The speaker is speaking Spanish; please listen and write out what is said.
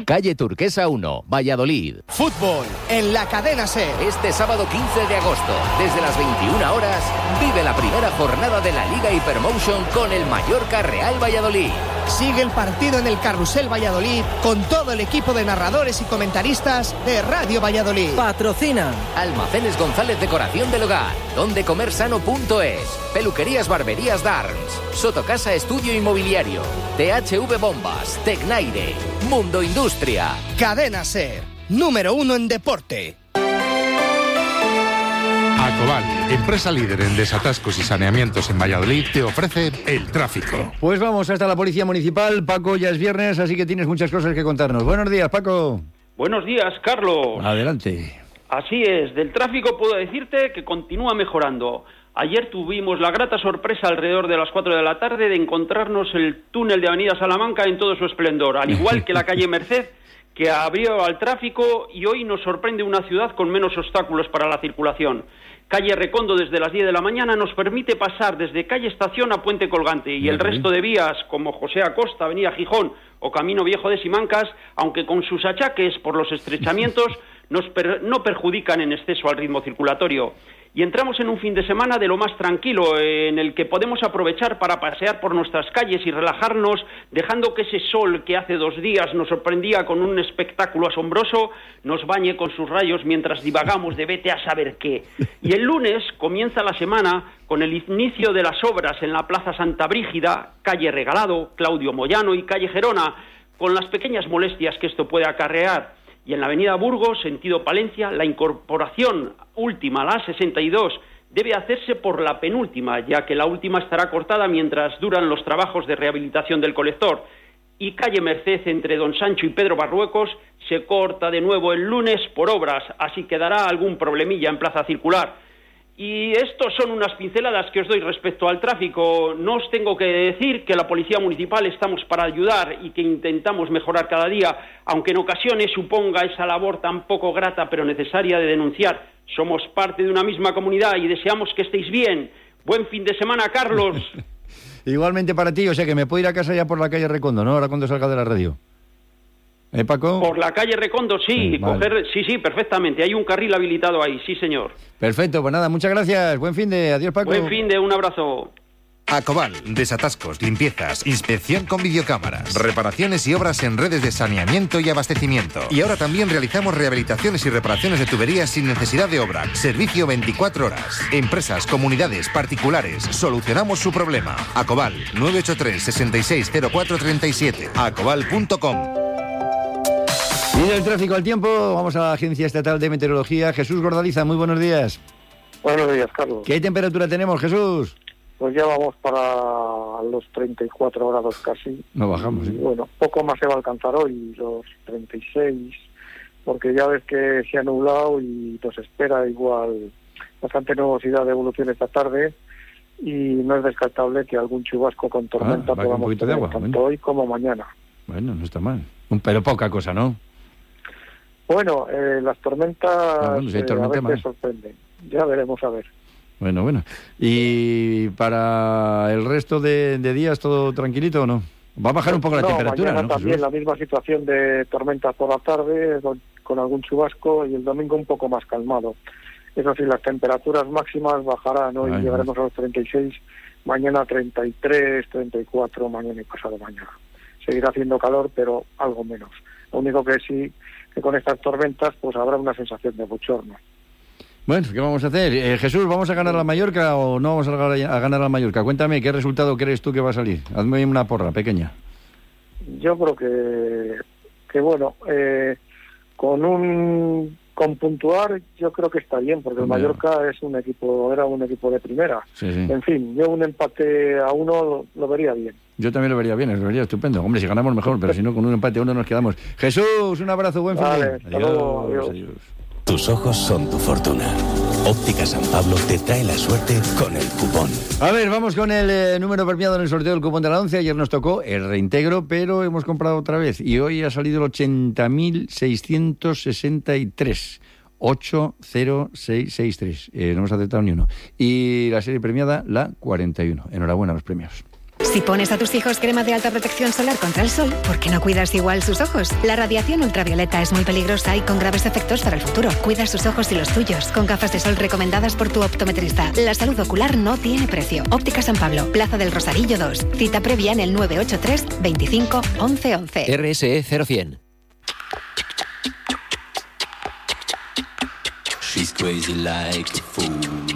Calle Turquesa 1, Valladolid. Fútbol en la cadena SER. Este sábado 15 de agosto, desde las 21 horas, vive la primera jornada de la Liga Hypermotion con el Mallorca Real Valladolid. Sigue el partido en el Carrusel Valladolid con todo el equipo de narradores y comentaristas de Radio Valladolid. Patrocina Almacenes González Decoración del Hogar, dondecomersano.es, Peluquerías Barberías Darms, Sotocasa Estudio Inmobiliario, THV Bombas, Tecnaire, Mundo Industria. Cadena SER, número 1 en deporte. Acobal, empresa líder en desatascos y saneamientos en Valladolid, te ofrece el tráfico. Pues vamos hasta la Policía Municipal. Paco, ya es viernes, así que tienes muchas cosas que contarnos. Buenos días, Paco. Buenos días, Carlos. Adelante. Así es, del tráfico puedo decirte que continúa mejorando. Ayer tuvimos la grata sorpresa alrededor de las 4 de la tarde de encontrarnos el túnel de Avenida Salamanca en todo su esplendor, al igual que la calle Merced, que abrió al tráfico, y hoy nos sorprende una ciudad con menos obstáculos para la circulación. Calle Recondo desde las 10 de la mañana nos permite pasar desde calle Estación a Puente Colgante, y el resto de vías como José Acosta, Avenida Gijón o Camino Viejo de Simancas, aunque con sus achaques por los estrechamientos, no perjudican en exceso al ritmo circulatorio. Y entramos en un fin de semana de lo más tranquilo, en el que podemos aprovechar para pasear por nuestras calles y relajarnos, dejando que ese sol que hace 2 días nos sorprendía con un espectáculo asombroso, nos bañe con sus rayos mientras divagamos de vete a saber qué. Y el lunes comienza la semana con el inicio de las obras en la Plaza Santa Brígida, calle Regalado, Claudio Moyano y calle Gerona, con las pequeñas molestias que esto puede acarrear. Y en la avenida Burgos, sentido Palencia, la incorporación última, la A62, debe hacerse por la penúltima, ya que la última estará cortada mientras duran los trabajos de rehabilitación del colector. Y calle Merced, entre Don Sancho y Pedro Barruecos, se corta de nuevo el lunes por obras, así que dará algún problemilla en plaza circular. Y estos son unas pinceladas que os doy respecto al tráfico. No os tengo que decir que la Policía Municipal estamos para ayudar y que intentamos mejorar cada día, aunque en ocasiones suponga esa labor tan poco grata pero necesaria de denunciar. Somos parte de una misma comunidad y deseamos que estéis bien. Buen fin de semana, Carlos. Igualmente para ti, o sea que me puedo ir a casa ya por la calle Recondo, ¿no? Ahora cuando salga de la radio. Paco? Por la calle Recondo, sí, vale. Sí, perfectamente. Hay un carril habilitado ahí, sí, señor. Perfecto, pues nada, muchas gracias. Buen fin de, adiós, Paco. Buen fin de, un abrazo. Acobal, desatascos, limpiezas, inspección con videocámaras, reparaciones y obras en redes de saneamiento y abastecimiento. Y ahora también realizamos rehabilitaciones y reparaciones de tuberías sin necesidad de obra. Servicio 24 horas. Empresas, comunidades, particulares, solucionamos su problema. Acobal, 983 660437. Acobal.com. Y del tráfico al tiempo, vamos a la Agencia Estatal de Meteorología. Jesús Gordaliza, muy buenos días. Buenos días, Carlos. ¿Qué temperatura tenemos, Jesús? Pues ya vamos para los 34 grados casi. No bajamos, ¿eh? Y bueno, poco más se va a alcanzar hoy, los 36, porque ya ves que se ha nublado y nos espera igual bastante nubosidad de evolución esta tarde, y no es descartable que algún chubasco con tormenta podamos tener tanto hoy como mañana. Bueno, no está mal. Pero poca cosa, ¿no? Bueno, las tormentas si hay tormenta a veces sorprenden. Ya veremos a ver. Bueno. ¿Y para el resto de días todo tranquilito o no? Va a bajar un poco la temperatura, mañana ¿no? También la misma situación de tormentas por la tarde, con algún chubasco, y el domingo un poco más calmado. Eso sí, las temperaturas máximas bajarán. Hoy llegaremos a los 36, mañana 33, 34, mañana y pasado mañana. Seguirá haciendo calor, pero algo menos. Lo único que sí, que con estas tormentas pues habrá una sensación de bochorno. Bueno, ¿qué vamos a hacer? Jesús, ¿vamos a ganar la Mallorca o no vamos a ganar la Mallorca? Cuéntame, ¿qué resultado crees tú que va a salir? Hazme una porra pequeña. Yo creo que bueno, con puntuar yo creo que está bien, porque el Mallorca era un equipo de primera. Sí. En fin, yo un empate a 1 lo vería bien. Yo también lo vería bien, lo vería estupendo. Hombre, si ganamos mejor, pero si no, con un empate a 1 nos quedamos. Jesús, un abrazo, buen fin. Adiós. Tus ojos son tu fortuna. Óptica San Pablo te trae la suerte con el cupón. A ver, vamos con el número premiado en el sorteo del cupón de la 11. Ayer nos tocó el reintegro, pero hemos comprado otra vez. Y hoy ha salido el 80.663. 80663. No hemos aceptado ni uno. Y la serie premiada, la 41. Enhorabuena a los premios. Si pones a tus hijos crema de alta protección solar contra el sol, ¿por qué no cuidas igual sus ojos? La radiación ultravioleta es muy peligrosa y con graves efectos para el futuro. Cuida sus ojos y los tuyos con gafas de sol recomendadas por tu optometrista. La salud ocular no tiene precio. Óptica San Pablo, Plaza del Rosarillo 2. Cita previa en el 983 25 11 11. RSE 0100. She's crazy like a fool.